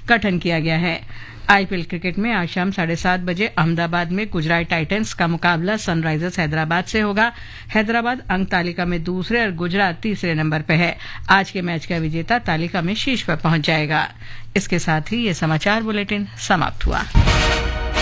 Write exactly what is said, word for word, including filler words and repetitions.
गठन किया गया है। आईपीएल क्रिकेट में आज शाम साढ़े सात बजे अहमदाबाद में गुजरात टाइटंस का मुकाबला सनराइजर्स हैदराबाद से होगा। हैदराबाद अंक तालिका में दूसरे और गुजरात तीसरे नंबर पर है। आज के मैच का विजेता तालिका में शीर्ष पर पहुंच जाएगा। इसके साथ ही ये समाचार बुलेटिन समाप्त हुआ।